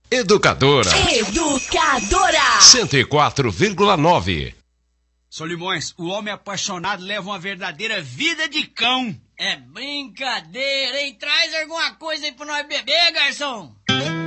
Educadora. 104,9. Solimões, o homem apaixonado leva uma verdadeira vida de cão. É brincadeira, hein? Traz alguma coisa aí pra nós beber, garçom.